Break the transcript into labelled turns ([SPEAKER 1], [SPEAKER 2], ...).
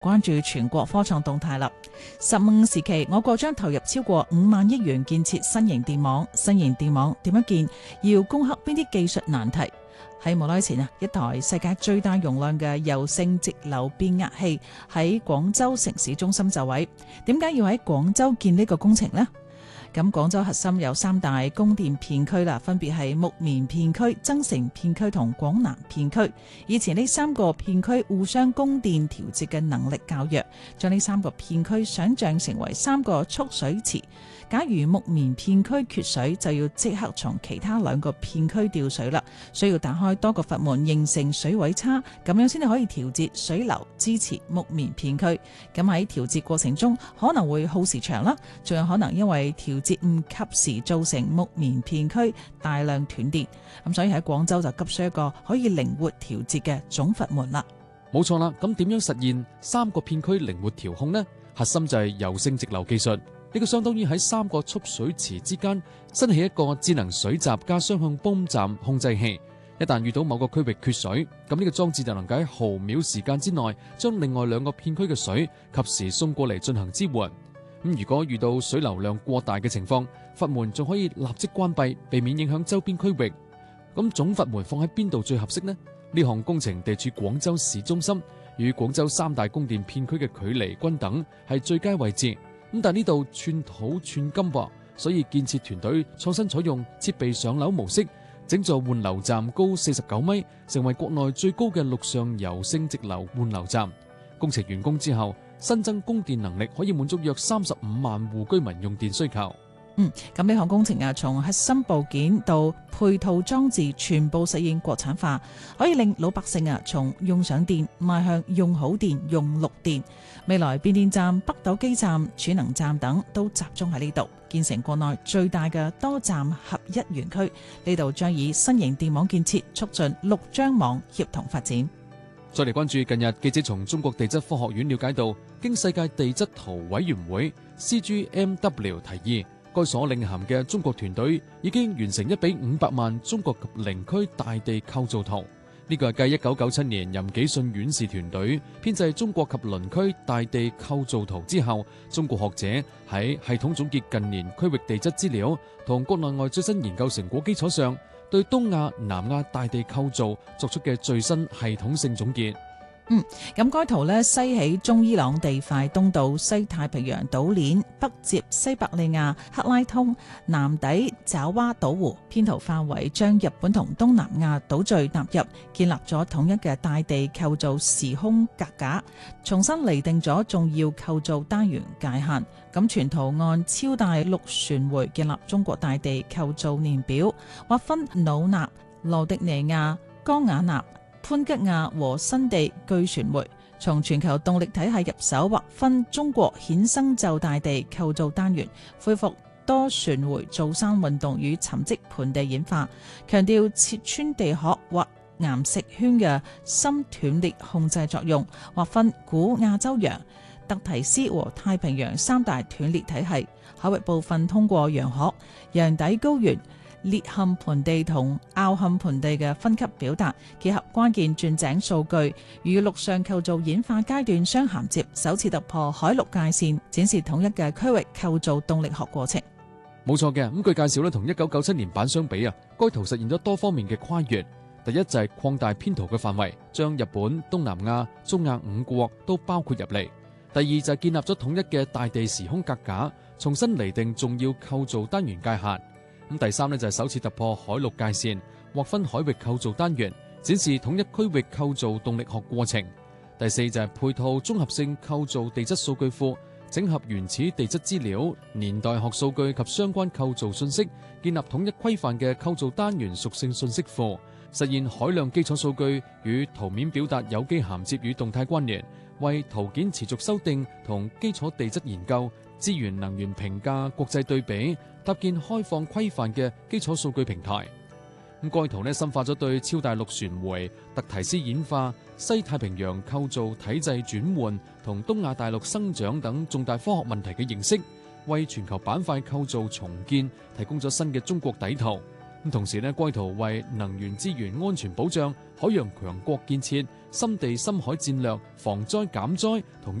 [SPEAKER 1] 關注全國科創動態啦。15時期，我國將投入超過5萬億元建設新型電網。新型電網點樣建？要攻克邊啲技術難題？喺冇耐前一台世界最大容量嘅柔性直流變壓器喺廣州城市中心就位。點解要喺廣州建呢個工程呢？咁廣州核心有3大供電片區啦，分別係木棉片區、增城片區同廣南片區。以前呢3個片區互相供電調節嘅能力較弱，將呢3個片區想象成為3個蓄水池。假如木棉片區缺水，就要即刻從其他2個片區調水啦，需要打開多個閥門形成水位差，咁樣先至可以調節水流，支持木棉片區。咁喺調節過程中可能會耗時長啦，仲有可能因為調節唔及時造成木棉片區大量斷電。咁所以喺廣州就急需一個可以靈活調節嘅總閥門啦。
[SPEAKER 2] 冇錯啦，咁點樣實現3個片區靈活調控呢？核心就係柔性直流技術。呢個相當於喺3個蓄水池之間新起一個智能水閘加雙向泵站控制器。一旦遇到某個區域缺水，咁呢個裝置就能夠喺毫秒時間之內將另外2個片區嘅水及時送過嚟進行支援。咁如果遇到水流量過大嘅情況，閥門仲可以立即關閉，避免影響周邊區域。咁總閥門放喺邊度最合適呢？呢項工程地處廣州市中心，與廣州3大供電片區嘅距離均等，係最佳位置。咁但呢度寸土寸金噃，所以建設團隊創新採用設備上樓模式，整座換流站高49米，成為國內最高嘅陸上柔性直流換流站。工程完工之後，新增供電能力可以滿足約35萬戶居民用電需求。
[SPEAKER 1] 咁呢項工程從核心部件到配套裝置全部實現國產化，可以令老百姓從用上電邁向用好電、用綠電。未來變電站、北斗基站、儲能站等都集中喺呢度，建成國內最大嘅多站合一園區。呢度將以新型電網建設促進陸張網協同發展。
[SPEAKER 2] 再嚟關注近日記者從中國地質科學院了解到，經世界地質圖委員會 CGMW 提議，該所領銜嘅中國團隊已經完成1比500萬中國及陵區大地構造圖。呢個係繼1997年任紀信院士團隊編製中國及鄰區大地構造圖之後，中國學者喺系統總結近年區域地質資料同國內外最新研究成果基礎上，對東亞、南亞大地構造作出嘅最新系統性總結。
[SPEAKER 1] 咁該圖西起中伊朗地塊，東到西太平洋島鏈，北接西伯利亞克拉通，南抵爪哇島湖，編圖範圍將日本同東南亞島嶼納入，建立咗統一嘅大地構造時空格架，重新釐定咗重要構造單元界限。咁全圖按超大陸旋迴建立中國大地構造年表，劃分努納、羅迪尼亞、岡雅納、潘吉亞和新地據旋迴，從全球動力體系入手劃分中國衍生就大地構造單元，恢復多旋迴造山運動與沉積盆地演化，強調切穿地殼或岩石圈嘅深斷裂控制作用，劃分古亞洲洋、特提斯和太平洋3大斷裂體系。海域部分通過洋殼、洋底高原、裂嵌盆地同凹陷盆地嘅分級表達，結合關鍵鑽井數據與陸上構造演化階段相銜接，首次突破海陸界線，展示統一嘅區域構造動力學過程。
[SPEAKER 2] 冇錯嘅，咁據介紹同1997年版相比該圖實現咗多方面嘅跨越。第一就係擴大編圖嘅範圍，將日本、東南亞、中亞5國都包括入嚟。第二就係建立咗統一嘅大地時空格架，重新釐定重要構造單元界限。咁第三就係首次突破海陸界線，劃分海域構造單元，展示統一區域構造動力學過程。第四就係配套綜合性構造地質數據庫，整合原始地質資料、年代學數據及相關構造信息，建立統一規範嘅構造單元屬性信息庫，實現海量基礎數據與圖面表達有機銜接與動態關聯，為圖件持續修訂同基礎地質研究、資源能源評價國際對比搭建開放規範嘅基礎數據平台。咁該圖深化咗對超大陸旋迴、特提斯演化、西太平洋構造體制轉換同東亞大陸生長等重大科學問題嘅認識，為全球板塊構造重建提供咗新嘅中國底圖。 同時呢，該圖為能源資源安全保障、海洋強國建設、深地深海戰略、防災減災同